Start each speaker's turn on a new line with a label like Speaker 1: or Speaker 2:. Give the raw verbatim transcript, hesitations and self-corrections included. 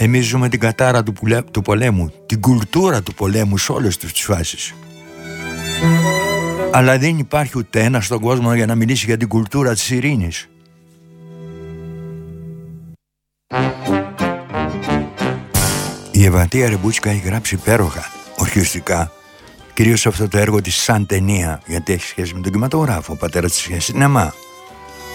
Speaker 1: Εμείς ζούμε την κατάρα του, πουλε... του πολέμου, την κουλτούρα του πολέμου σε όλες τις φάσεις. Αλλά δεν υπάρχει ούτε ένα στον κόσμο για να μιλήσει για την κουλτούρα της ειρήνης. Η Ευαντία Ρεμπούτσικα έχει γράψει υπέροχα, ορχιστικά, κυρίως αυτό το έργο της σαν ταινία, γιατί έχει σχέση με τον κινηματογράφο, ο πατέρας της σινεμά.